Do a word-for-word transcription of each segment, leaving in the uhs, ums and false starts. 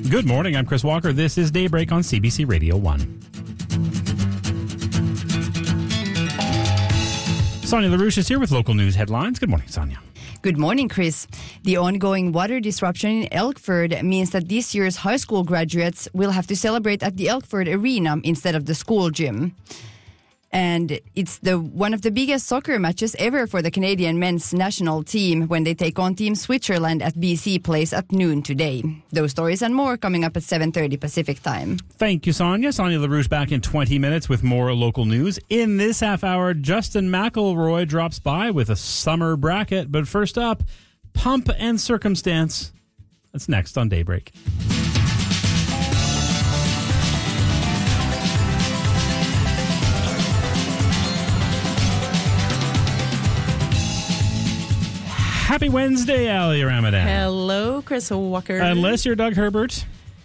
Good morning. I'm Chris Walker. This is Daybreak on C B C Radio one. Sonia LaRouche is here with local news headlines. Good morning, Sonia. Good morning, Chris. The ongoing water disruption in Elkford means that this year's high school graduates will have to celebrate at the Elkford Arena instead of the school gym. And it's the one of the biggest soccer matches ever for the Canadian men's national team when they take on Team Switzerland at B C Place at noon today. Those stories and more coming up at seven thirty Pacific time. Thank you, Sonia. Sonia LaRouche back in twenty minutes with more local news. In this half hour, Justin McElroy drops by with a summer bracket. But first up, Pump and Circumstance. That's next on Daybreak. Happy Wednesday, Ali Ramadan. Hello, Chris Walker. Unless you're Doug Herbert,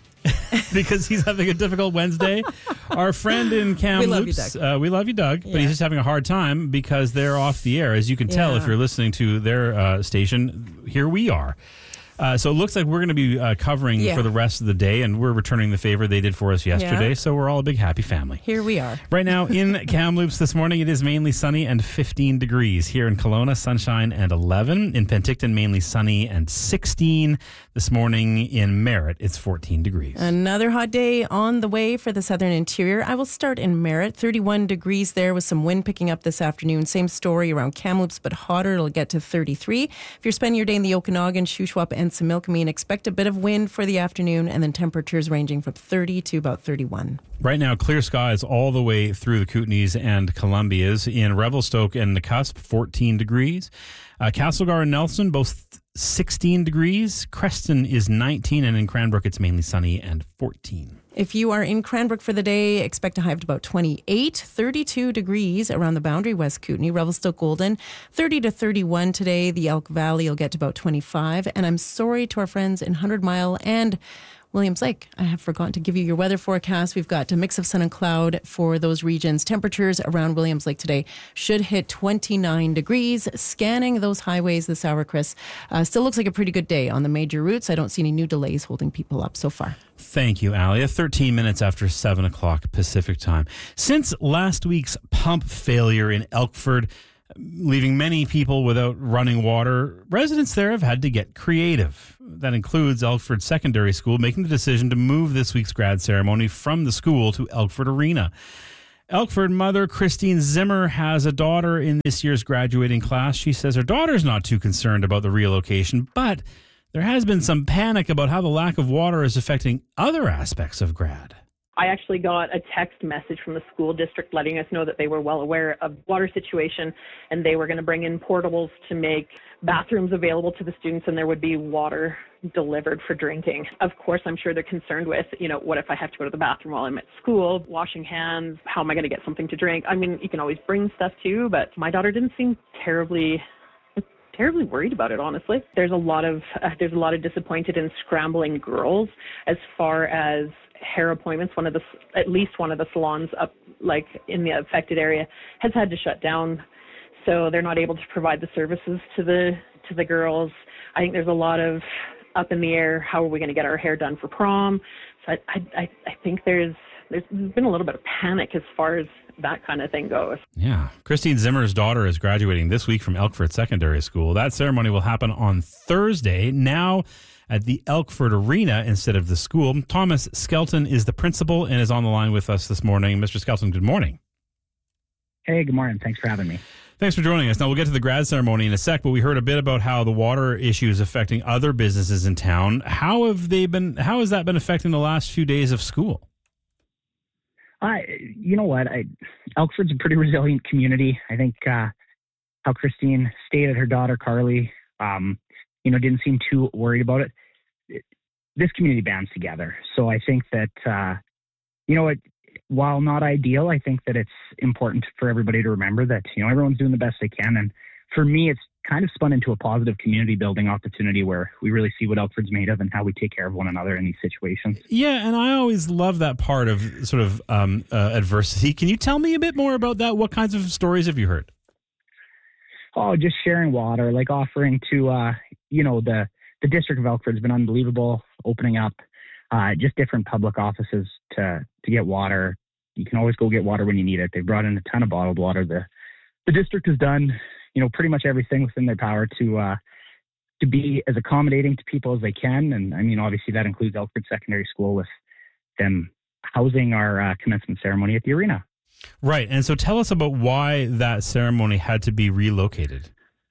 because he's having a difficult Wednesday. Our friend in Kamloops, we love you, Doug. Uh, we love you, Doug, yeah. But he's just having a hard time because they're off the air. As you can tell yeah. if you're listening to their uh, station, here we are. Uh, so it looks like we're going to be uh, covering yeah. for the rest of the day, and we're returning the favor they did for us yesterday, yeah. so we're all a big happy family. Here we are. Right now in Kamloops this morning, it is mainly sunny and fifteen degrees. Here in Kelowna, sunshine and eleven. In Penticton, mainly sunny and sixteen. This morning in Merritt, it's fourteen degrees. Another hot day on the way for the southern interior. I will start in Merritt, thirty-one degrees there with some wind picking up this afternoon. Same story around Kamloops, but hotter. It'll get to thirty-three. If you're spending your day in the Okanagan, Shuswap, and Similkameen, expect a bit of wind for the afternoon, and then temperatures ranging from thirty to about thirty-one. Right now, clear skies all the way through the Kootenays and Columbias. In Revelstoke and the Cusp, fourteen degrees. Uh, Castlegar and Nelson, both sixteen degrees. Creston is nineteen, and in Cranbrook, it's mainly sunny and fourteen. If you are in Cranbrook for the day, expect a high of about twenty-eight, thirty-two degrees around the boundary, West Kootenay, Revelstoke, Golden, thirty to thirty-one today. The Elk Valley will get to about twenty-five. And I'm sorry to our friends in Hundred Mile and Williams Lake, I have forgotten to give you your weather forecast. We've got a mix of sun and cloud for those regions. Temperatures around Williams Lake today should hit twenty-nine degrees. Scanning those highways this hour, Chris, uh, still looks like a pretty good day on the major routes. I don't see any new delays holding people up so far. Thank you, Alia. thirteen minutes after seven o'clock Pacific time. Since last week's pump failure in Elkford, leaving many people without running water, residents there have had to get creative. That includes Elkford Secondary School making the decision to move this week's grad ceremony from the school to Elkford Arena. Elkford mother Christine Zimmer has a daughter in this year's graduating class. She says her daughter's not too concerned about the relocation, but there has been some panic about how the lack of water is affecting other aspects of grad. I actually got a text message from the school district letting us know that they were well aware of the water situation and they were going to bring in portables to make bathrooms available to the students and there would be water delivered for drinking. Of course, I'm sure they're concerned with, you know, what if I have to go to the bathroom while I'm at school, washing hands, how am I going to get something to drink? I mean, you can always bring stuff too, but my daughter didn't seem terribly terribly worried about it, honestly. There's a lot of uh, there's a lot of disappointed and scrambling girls as far as hair appointments. One of the at least one of the salons up like in the affected area has had to shut down, so they're not able to provide the services to the to the girls. I think there's a lot of up in the air. How are we going to get our hair done for prom? So I I, I think there's there's been a little bit of panic as far as that kind of thing goes. Yeah. Christine Zimmer's daughter is graduating this week from Elkford Secondary School. That ceremony will happen on Thursday, now at the Elkford Arena instead of the school. Thomas Skelton is the principal and is on the line with us this morning. Mister Skelton, good morning. Hey, good morning. Thanks for having me. Thanks for joining us. Now, we'll get to the grad ceremony in a sec, but we heard a bit about how the water issue is affecting other businesses in town. How have they been, how has that been affecting the last few days of school? I, you know what, I, Elkford's a pretty resilient community. I think uh, how Christine stated her daughter, Carly, um, you know, didn't seem too worried about it. it. This community bands together. So I think that, uh, you know, it, while not ideal, I think that it's important for everybody to remember that, you know, everyone's doing the best they can. And for me, it's kind of spun into a positive community building opportunity where we really see what Elkford's made of and how we take care of one another in these situations. Yeah, and I always love that part of sort of um, uh, adversity. Can you tell me a bit more about that? What kinds of stories have you heard? Oh, just sharing water, like offering to, uh, you know, the, the district of Elkford has been unbelievable, opening up uh, just different public offices to to get water. You can always go get water when you need it. They brought in a ton of bottled water. The the district has done, you know, pretty much everything within their power to uh, to be as accommodating to people as they can. And I mean, obviously that includes Elkford Secondary School with them housing our uh, commencement ceremony at the arena. Right. And so tell us about why that ceremony had to be relocated.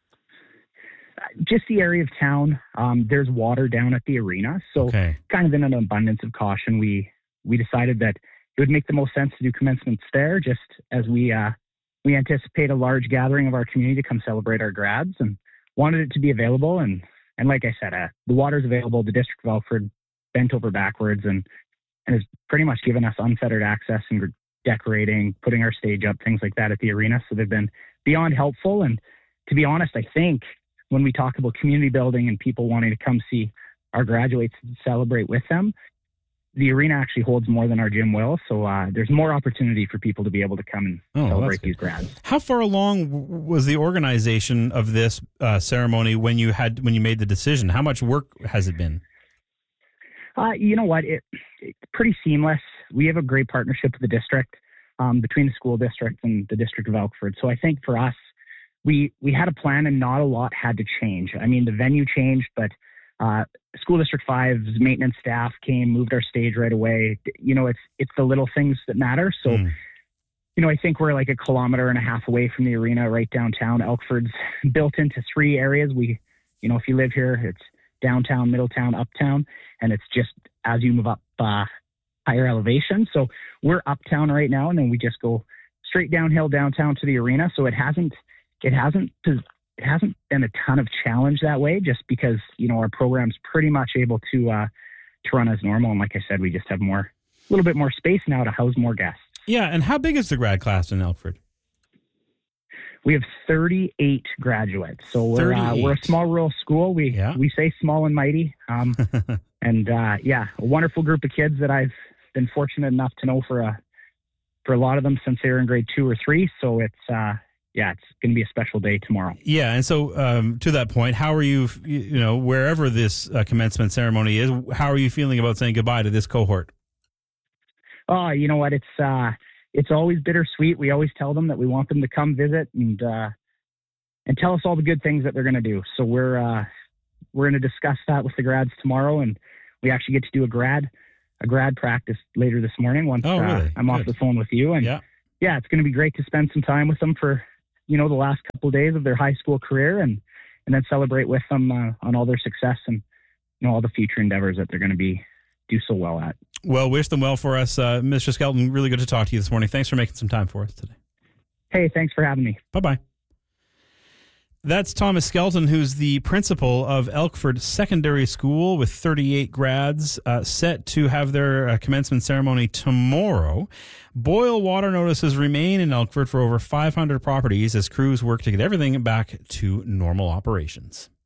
Just the area of town. Um, there's water down at the arena. So Okay. kind of in an abundance of caution, we we decided that it would make the most sense to do commencements there, just as we uh, we anticipate a large gathering of our community to come celebrate our grads, and wanted it to be available. And and like I said, uh, the water's available. The District of Elkford bent over backwards and, and has pretty much given us unfettered access and decorating, putting our stage up, things like that at the arena. So they've been beyond helpful. And to be honest, I think when we talk about community building and people wanting to come see our graduates and celebrate with them, the arena actually holds more than our gym will. So uh, there's more opportunity for people to be able to come and Oh, celebrate that's good. these grads. How far along w- was the organization of this uh, ceremony when you had when you made the decision? How much work has it been? Uh, you know what? It, it's pretty seamless. We have a great partnership with the district, um, between the school district and the District of Elkford. So I think for us, we we had a plan and not a lot had to change. I mean, the venue changed, but uh, School District five's maintenance staff came, moved our stage right away. You know, it's it's the little things that matter. So, Mm. you know, I think we're like a kilometer and a half away from the arena, right downtown. Elkford's built into three areas. We, you know, if you live here, it's downtown, Middletown, uptown, and it's just as you move up uh, higher elevation. So we're uptown right now, and then we just go straight downhill downtown to the arena. So it hasn't, it hasn't, it hasn't been a ton of challenge that way, just because, you know, our program's pretty much able to uh, to run as normal. And like I said, we just have more, a little bit more space now to house more guests. Yeah, and how big is the grad class in Elkford? We have thirty-eight graduates. So we're uh, we're a thirty-eight. small rural school. We Yeah. we say small and mighty. Um, and uh, yeah, a wonderful group of kids that I've been fortunate enough to know for a for a lot of them since they were in grade two or three. So it's uh, yeah, it's going to be a special day tomorrow. Yeah, and so um, to that point, how are you, you know, wherever this uh, commencement ceremony is, how are you feeling about saying goodbye to this cohort? Oh, you know what? It's uh, it's always bittersweet. We always tell them that we want them to come visit and uh, and tell us all the good things that they're going to do. So we're uh, we're going to discuss that with the grads tomorrow, and we actually get to do a grad a grad practice later this morning once Oh, really? uh, I'm off Good. the phone with you. And Yeah. yeah, it's going to be great to spend some time with them for, you know, the last couple of days of their high school career, and and then celebrate with them uh, on all their success and, you know, all the future endeavors that they're going to be do so well at. Well, wish them well for us. Uh, Mister Skelton, really good to talk to you this morning. Thanks for making some time for us today. Hey, thanks for having me. Bye-bye. That's Thomas Skelton, who's the principal of Elkford Secondary School with thirty-eight grads uh, set to have their uh, commencement ceremony tomorrow. Boil water notices remain in Elkford for over five hundred properties as crews work to get everything back to normal operations.